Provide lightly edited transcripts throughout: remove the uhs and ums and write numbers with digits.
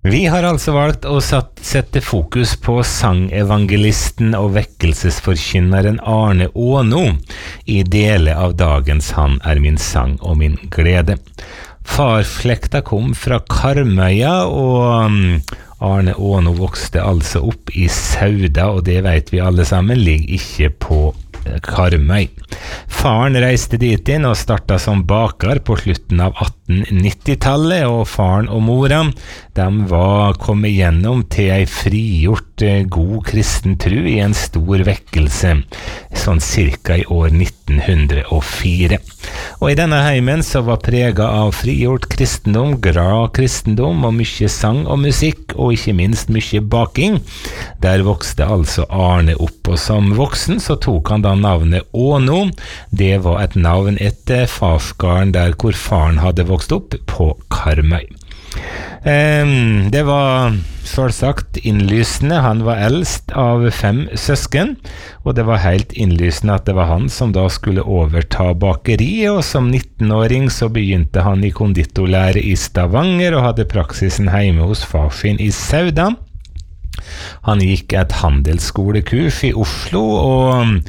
Vi har altså valgt å sette fokus på sangevangelisten og vekkelsesforkynneren Arne Åno i deler av dagens Han er min sang og min glede. Farflekta kom fra Karmøya, og Arne Åno vokste altså opp i Sauda, og det vet vi alle sammen ligger ikke på Karmøy. Faren reiste dit inn og startet som baker på slutten av 1890-tallet, og faren og mora, de var kommet gjennom til en frigjort god kristen tro i en stor vekkelse, sånn cirka i år 1904. Og i denne heimen så var preget av frigjort kristendom, glad kristendom og mye sang og musikk, og ikke minst mye baking. Der vokste altså Arne opp, og som voksen så tok han da navnet Åno. Det var et navn etter farsgården der hvor faren hadde vokst opp på Karmøy. Det var selvsagt innlysende. Han var eldst av 5 søsken, og det var helt innlysende at det var han som da skulle overta bakeriet, og som 19-åring så begynte han i konditorlære i Stavanger og hadde praksisen hjemme hos far sin i Sauda. Han gikk et handelsskolekurs i Oslo, og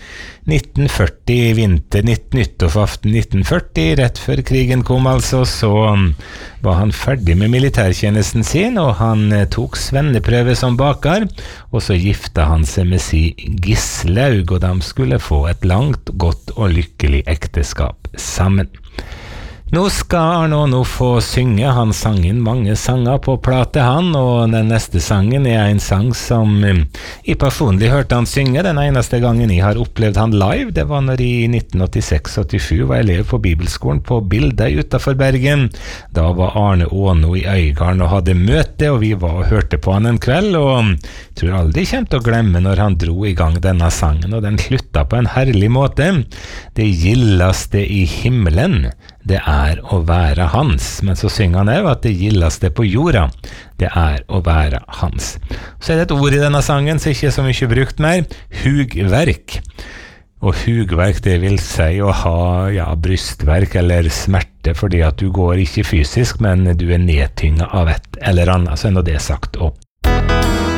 1940, nyttårsaften 1940, rett før krigen kom altså, så var han ferdig med militærtjenesten sin, og han tok svenneprøve som baker, og så gifta han seg med si Gislaug, og de skulle få et langt, godt og lykkelig ekteskap sammen. Nå skal Arne Åno få synge. Han sang inn mange sanger på plate han, og den neste sangen er en sang som jeg personlig hørte han synge. Den eneste gangen jeg har opplevd han live, det var når jeg i 1986-87 var elev på Bibelskolen på Bildøy utenfor Bergen. Da var Arne Åno i Øygarden og hadde møte, og vi var og hørte på han en kveld, og jeg tror aldri jeg kommer til å glemme når han dro i gang denne sangen, og den slutta på en herlig måte. Det gildeste i himmelen, det er å være hans. Men så synger han også at det gildeste på jorda, det er å være hans. Så er det et ord i denne sangen som ikke er så mye brukt mer: hugverk. Og hugverk, det vil si å ha brystverk eller smerte, fordi at du går ikke fysisk, men du er nedtynget av et eller annet, så er nå det sagt. Og